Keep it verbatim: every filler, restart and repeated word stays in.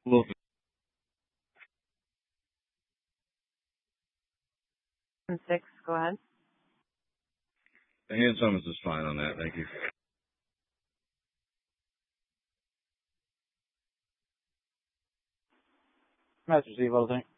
Well, Six, go ahead. the hand summons is fine on that. Thank you. Master Steve, what do you think?